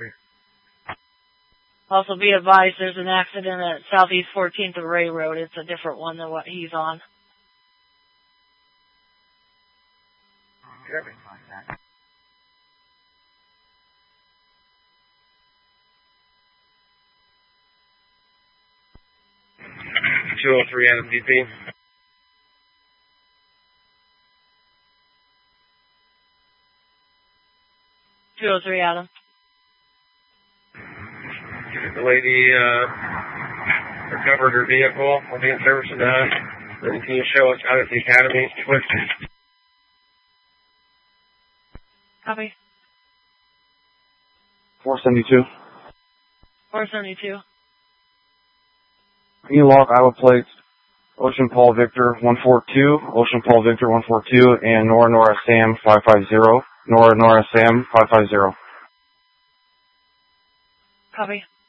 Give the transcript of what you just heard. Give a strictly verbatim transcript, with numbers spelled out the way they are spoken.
Also be advised there's an accident at Southeast fourteenth of Ray Road. It's a different one than what he's on. two oh three Adam D P. two oh three Adam. The lady uh, recovered her vehicle. We'll be in service of that. Then can you show us out at the academy? Copy. four seventy-two. four seventy-two. Can you log Iowa plates? Ocean Paul Victor one four two, Ocean Paul Victor one four two, and Nora Nora Sam five five zero. Nora Nora Sam five five zero. Copy.